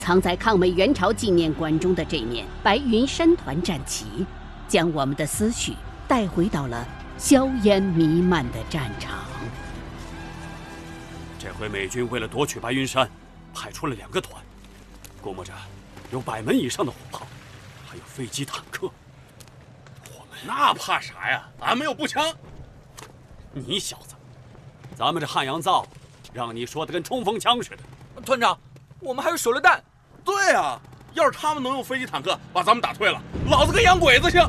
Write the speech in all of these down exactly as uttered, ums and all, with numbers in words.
藏在抗美援朝纪念馆中的这面白云山团战旗，将我们的思绪带回到了硝烟弥漫的战场。 这回美军为了夺取白云山，派出了两个团，估摸着有百门以上的火炮，还有飞机、坦克。我们那怕啥呀？咱们有步枪。 你小子，咱们这汉阳造，让你说的跟冲锋枪似的。 团长，我们还有手榴弹。 对啊，要是他们能用飞机、坦克把咱们打退了，老子跟洋鬼子似的。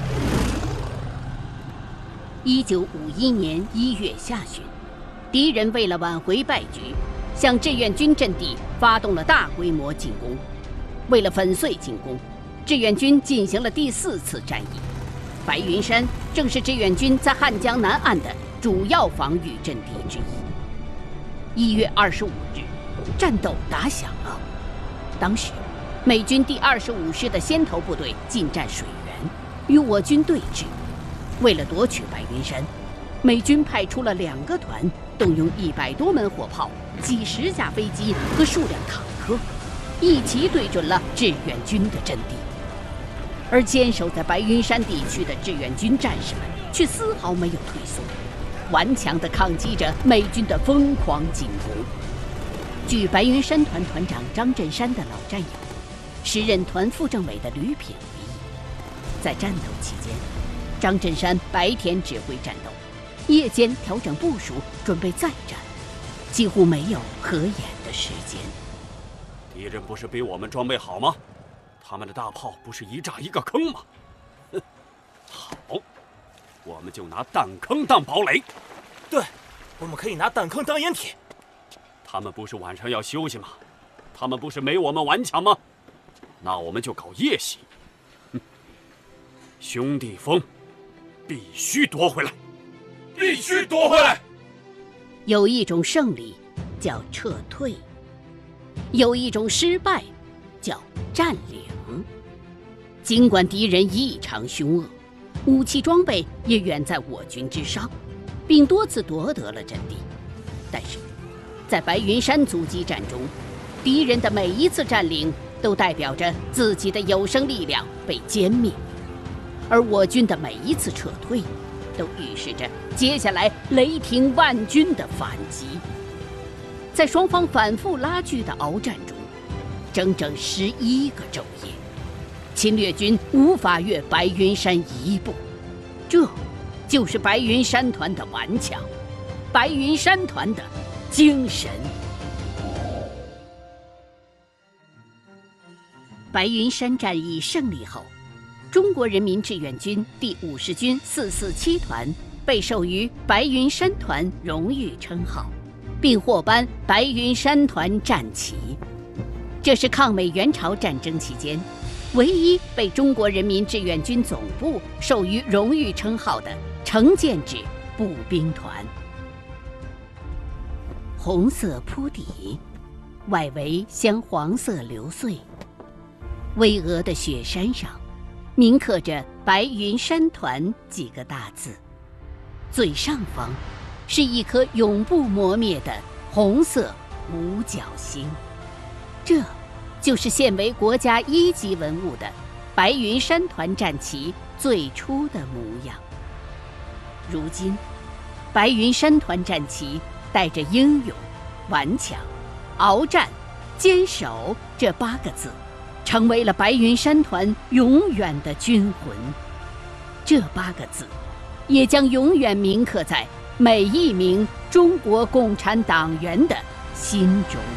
一九五一年一月下旬，敌人为了挽回败局，向志愿军阵地发动了大规模进攻。为了粉碎进攻，志愿军进行了第四次战役。白云山正是志愿军在汉江南岸的主要防御阵地之一。一月二十五日，战斗打响了。当时，美军第二十五师的先头部队进占水源，与我军对峙。为了夺取白云山，美军派出了两个团，动用一百多门火炮、几十架飞机和数辆坦克，一齐对准了志愿军的阵地。而坚守在白云山地区的志愿军战士们却丝毫没有退缩，顽强地抗击着美军的疯狂进攻。据白云山团团长张振山的老战友、时任团副政委的吕品回忆，在战斗期间，张振山白天指挥战斗，夜间调整部署，准备再战，几乎没有合眼的时间。 敌人不是比我们装备好吗？他们的大炮不是一炸一个坑吗？哼，好，我们就拿弹坑当堡垒。 对，我们可以拿弹坑当掩体。 他们不是晚上要休息吗？他们不是没我们顽强吗？那我们就搞夜袭。哼，兄弟峰必须夺回来， 必须夺回来。 有一种胜利叫撤退，有一种失败叫占领。尽管敌人异常凶恶，武器装备也远在我军之上，并多次夺得了阵地，但是在白云山阻击战中，敌人的每一次占领都代表着自己的有生力量被歼灭，而我军的每一次撤退都预示着接下来雷霆万钧的反击。在双方反复拉锯的鏖战中，整整十一个昼夜，侵略军无法越白云山一步。这就是白云山团的顽强，白云山团的精神。白云山战役胜利后，中国人民志愿军第五十军四四七团被授予白云山团荣誉称号，并获颁白云山团战旗。这是抗美援朝战争期间唯一被中国人民志愿军总部授予荣誉称号的成建制步兵团。红色铺底，外围镶黄色流穗，巍峨的雪山上铭刻着白云山团几个大字，最上方是一颗永不磨灭的红色五角星。这就是现为国家一级文物的白云山团战旗最初的模样。如今，白云山团战旗带着英勇、顽强、鏖战、坚守这八个字，成为了白云山团永远的军魂。这八个字，也将永远铭刻在每一名中国共产党员的心中。